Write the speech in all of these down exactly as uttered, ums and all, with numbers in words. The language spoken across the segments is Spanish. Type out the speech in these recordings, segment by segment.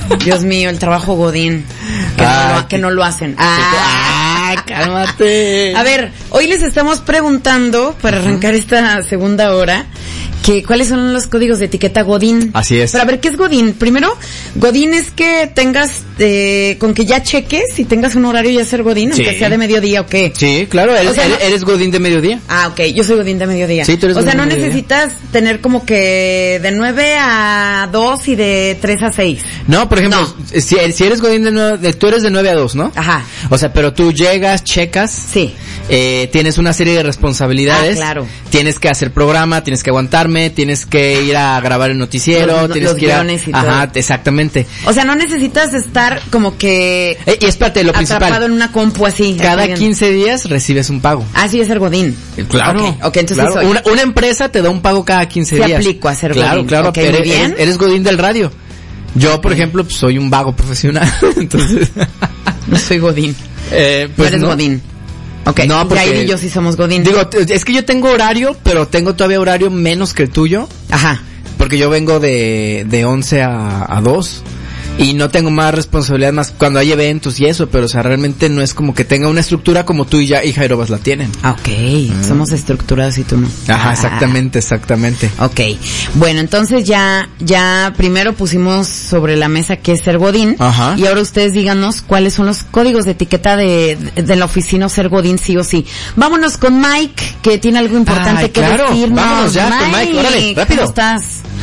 Dios mío, el trabajo godín. Que, ah, no, lo, que no lo hacen. Ah, cálmate. A ver, hoy les estamos preguntando, para arrancar esta segunda hora, que cuáles son los códigos de etiqueta godín. Así es. Pero a ver, ¿qué es godín? Primero, godín es que tengas, eh, con que ya cheques y tengas un horario ya ser godín, sí. Aunque sea de mediodía o qué. Sí, claro, eres, o sea, eres, eres godín de mediodía. Ah, ok, yo soy godín de mediodía. Sí, tú eres o sea, no de necesitas tener como que de nueve a dos y de tres a seis. No, por ejemplo, no. Si, si eres godín de nueve, tú eres de nueve a dos, ¿no? Ajá. O sea, pero tú llegas, checas. Sí. Eh, tienes una serie de responsabilidades. Ah, claro. Tienes que hacer programa, tienes que aguantarme, tienes que ir a grabar el noticiero, los, tienes los que ir a... guiones y Ajá, todo. Exactamente. O sea, no necesitas estar como que... Eh, y espérate, lo principal. Atrapado en una compu así. Cada quince días recibes un pago. Ah, sí, es ser godín. Claro. Ok, okay entonces claro. soy. Una, una empresa te da un pago cada quince sí días. aplico a ser claro, godín. Claro, okay, claro. Muy bien. Eres, eres godín del radio. Yo, por ejemplo, pues, soy un vago profesional, entonces... No soy godín. Eh, pues no eres no. godín. Ok, no, porque, Yair y yo sí somos godín. Digo, es que yo tengo horario, pero tengo todavía horario menos que el tuyo. Ajá. Porque yo vengo de, de once a, a dos. Y no tengo más responsabilidad más cuando hay eventos y eso, pero o sea, realmente no es como que tenga una estructura como tú y ya y Jairobas la tienen. Ok, mm. Somos estructurados y tú no. Ajá, exactamente, exactamente. Ok, bueno, entonces ya, ya primero pusimos sobre la mesa qué es ser godín. Ajá. Y ahora ustedes díganos cuáles son los códigos de etiqueta de, de, de la oficina ser godín sí o sí. Vámonos con Mike, que tiene algo importante Ay, que claro. decirnos. Vámonos ya Mike, con Mike, órale, rápido. ¿Cómo estás?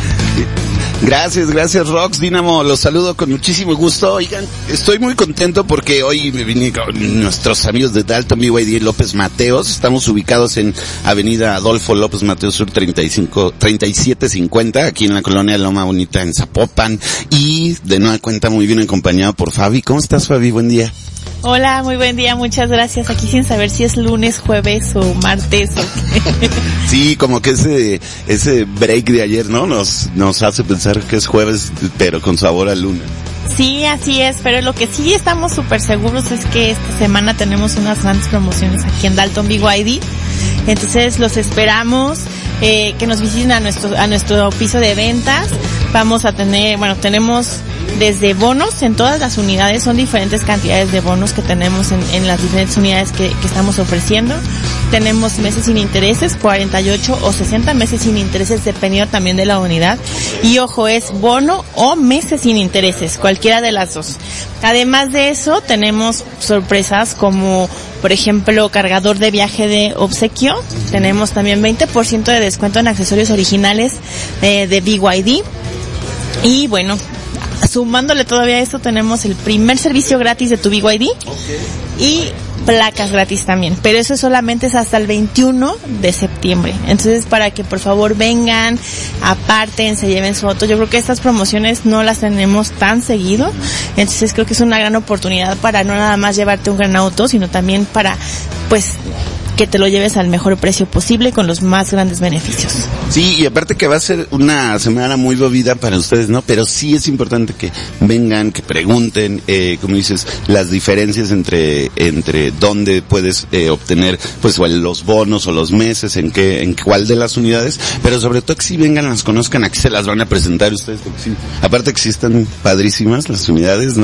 Gracias, gracias Rox, Dínamo, los saludo con muchísimo gusto. Oigan, estoy muy contento porque hoy me vine con nuestros amigos de Dalton B Y D López Mateos. Estamos ubicados en Avenida Adolfo López Mateos Sur treinta y cinco, treinta y siete cincuenta, aquí en la colonia Loma Bonita en Zapopan. Y de nueva cuenta muy bien acompañado por Fabi. ¿Cómo estás, Fabi? Buen día. Hola, muy buen día, muchas gracias. Aquí sin saber si es lunes, jueves o martes o qué. Sí, como que ese ese break de ayer, ¿no? Nos nos hace pensar que es jueves, pero con sabor a lunes. Sí, así es, pero lo que sí estamos súper seguros es que esta semana tenemos unas grandes promociones aquí en Dalton B Y D. Entonces los esperamos, eh, que nos visiten a nuestro a nuestro piso de ventas. Vamos a tener, bueno, tenemos desde bonos en todas las unidades, son diferentes cantidades de bonos que tenemos en, en las diferentes unidades que, que estamos ofreciendo. Tenemos meses sin intereses, cuarenta y ocho o sesenta meses sin intereses, dependiendo también de la unidad. Y ojo, es bono o meses sin intereses, cualquiera de las dos. Además de eso, tenemos sorpresas como, por ejemplo, cargador de viaje de obsequio. Tenemos también veinte por ciento de descuento en accesorios originales eh, de B Y D. Y bueno, sumándole todavía esto, tenemos el primer servicio gratis de tu B Y D y placas gratis también, pero eso solamente es hasta el veintiuno de septiembre. Entonces, para que por favor vengan, aparten, se lleven su auto. Yo creo que estas promociones no las tenemos tan seguido, entonces creo que es una gran oportunidad para no nada más llevarte un gran auto, sino también para, pues, que te lo lleves al mejor precio posible con los más grandes beneficios. Sí, y aparte que va a ser una semana muy movida para ustedes, ¿no? Pero sí es importante que vengan, que pregunten, eh, como dices, las diferencias entre entre dónde puedes eh, obtener, pues, los bonos o los meses, en qué, en cuál de las unidades, pero sobre todo que sí vengan, las conozcan, aquí se las van a presentar ustedes, porque sí, aparte que sí están padrísimas las unidades, ¿no?